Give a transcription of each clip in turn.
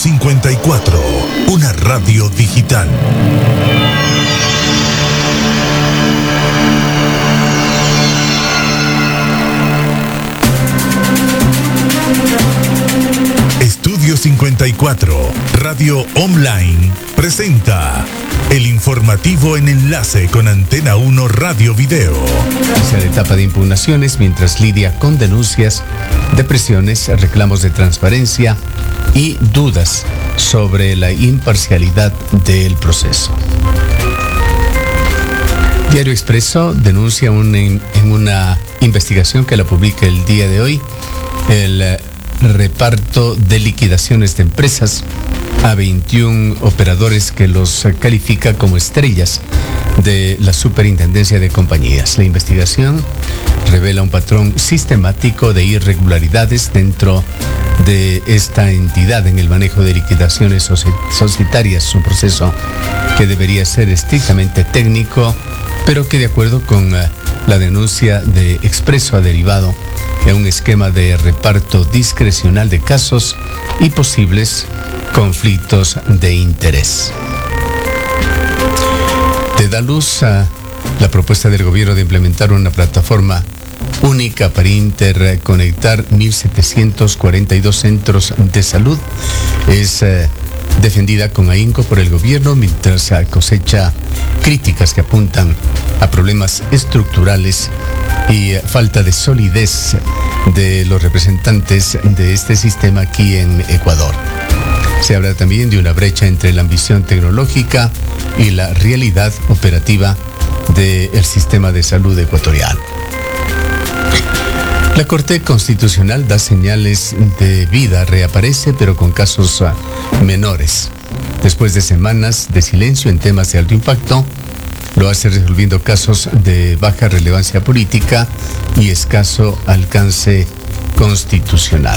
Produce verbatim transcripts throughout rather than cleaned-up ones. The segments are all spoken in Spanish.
cincuenta y cuatro, una radio digital. Estudio cincuenta y cuatro, Radio Online, presenta el informativo en enlace con Antena uno Radio Video. Hacia la etapa de impugnaciones mientras lidia con denuncias de presiones, reclamos de transparencia y dudas sobre la imparcialidad del proceso. Diario Expreso denuncia un, en una investigación que la publica el día de hoy el reparto de liquidaciones de empresas a veintiún operadores que los califica como estrellas de la Superintendencia de Compañías. La investigación revela un patrón sistemático de irregularidades dentro de esta entidad en el manejo de liquidaciones societarias, un proceso que debería ser estrictamente técnico, pero que de acuerdo con la denuncia de Expreso ha derivado en un esquema de reparto discrecional de casos y posibles conflictos de interés. Te da luz a la propuesta del gobierno de implementar una plataforma única para interconectar mil setecientos cuarenta y dos centros de salud. Es eh, defendida con ahínco por el gobierno mientras cosecha críticas que apuntan a problemas estructurales y falta de solidez de los representantes de este sistema aquí en Ecuador. Se habla también de una brecha entre la ambición tecnológica y la realidad operativa del sistema de salud ecuatoriano. La Corte Constitucional da señales de vida, reaparece pero con casos menores. Después de semanas de silencio en temas de alto impacto, lo hace resolviendo casos de baja relevancia política y escaso alcance constitucional.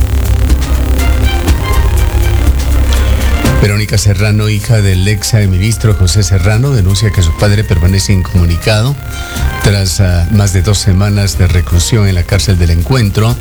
Verónica Serrano, hija del ex ministro José Serrano, denuncia que su padre permanece incomunicado tras uh, más de dos semanas de reclusión en la cárcel del Encuentro.